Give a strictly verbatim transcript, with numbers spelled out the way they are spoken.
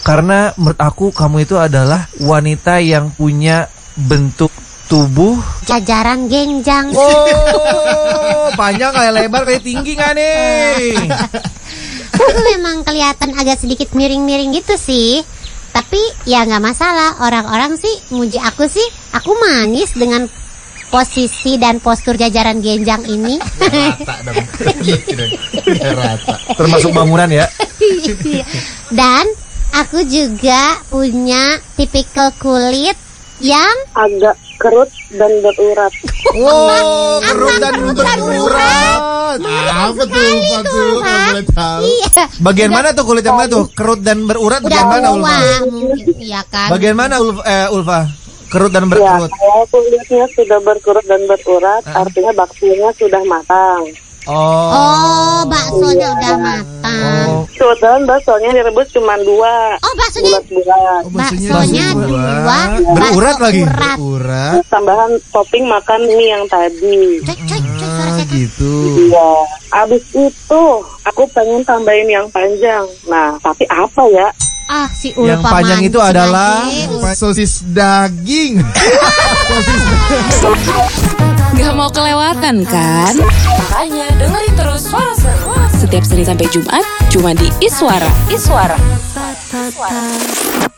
Karena menurut aku kamu itu adalah wanita yang punya bentuk tubuh jajaran genjang. Oh, panjang kayak lebar kayak tinggi gak nih? Aku memang kelihatan agak sedikit miring-miring gitu sih. Tapi ya nggak masalah. Orang-orang sih muji aku sih. Aku manis dengan posisi dan postur jajaran genjang ini. Rata dong. Gitu dong. Rata. Termasuk bangunan ya. Dan aku juga punya tipikal kulit yang agak kerut dan berurat. Wow, kerut dan berurat. Apa tuh, Pak tuh? Kalau boleh tahu. Iya. Bagian mana tuh kulit yang mana tuh? Kerut dan berurat Udah bagian mana, tua Ulfa? mungkin, iya kan? Bagian mana, Ulfa? Eh, Ulfa? Kerut dan Ya, berkerut. kalau kulitnya sudah berkerut dan berurat, Ah. artinya baksonya sudah matang. Oh. Oh, baksonya udah matang. Oh. Kebetulan baksonya direbus cuma dua. Oh, baksonya Bulat-bulat. Oh, baksonya baksonya dua. dua, Berurat bakso lagi? urat. Urat. Terus tambahan topping makan mie yang tadi. Coy, coy, coy, suara Ah, setan. gitu. Iya. Abis itu aku pengen tambahin yang panjang. Nah, tapi apa ya? Ah, si Ulfa Yang panjang itu mancing adalah- lagi. Sosis daging. Sosis Gak mau kelewatan kan? Makanya dengerin terus Suara Seru setiap Senin sampai Jumat cuma di Iswara. Iswara. Iswara.